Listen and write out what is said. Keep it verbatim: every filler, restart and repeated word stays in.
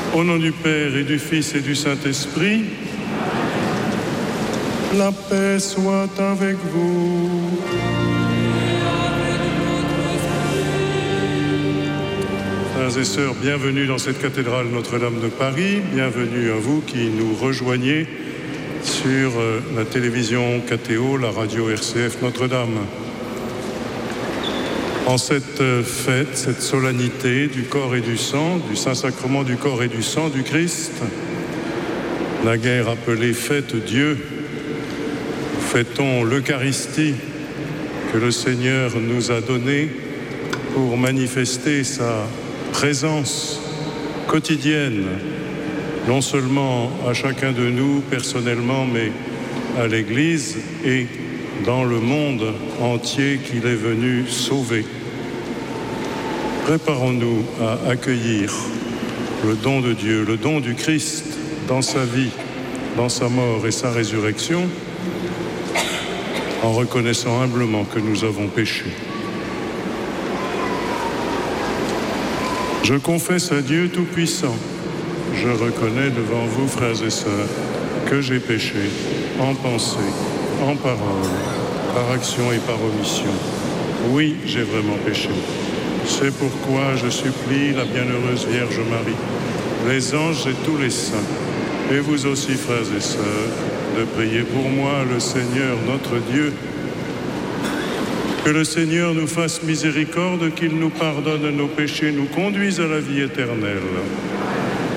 Au nom du Père et du Fils et du Saint-Esprit, la paix soit avec vous. Frères et sœurs, bienvenue dans cette cathédrale Notre-Dame de Paris. Bienvenue à vous qui nous rejoignez sur la télévision K T O, la radio R C F Notre-Dame. En cette fête, cette solennité du corps et du sang, du Saint-Sacrement du corps et du sang du Christ, la guerre appelée Fête Dieu, fêtons l'Eucharistie que le Seigneur nous a donnée pour manifester sa présence quotidienne, non seulement à chacun de nous personnellement, mais à l'Église et dans le monde entier qu'il est venu sauver. Préparons-nous à accueillir le don de Dieu, le don du Christ dans sa vie, dans sa mort et sa résurrection, en reconnaissant humblement que nous avons péché. Je confesse à Dieu Tout-Puissant, je reconnais devant vous, frères et sœurs, que j'ai péché en pensée, en parole, par action et par omission. Oui, j'ai vraiment péché. C'est pourquoi je supplie la bienheureuse Vierge Marie, les anges et tous les saints, et vous aussi, frères et sœurs, de prier pour moi, le Seigneur notre Dieu. Que le Seigneur nous fasse miséricorde, qu'il nous pardonne nos péchés, nous conduise à la vie éternelle.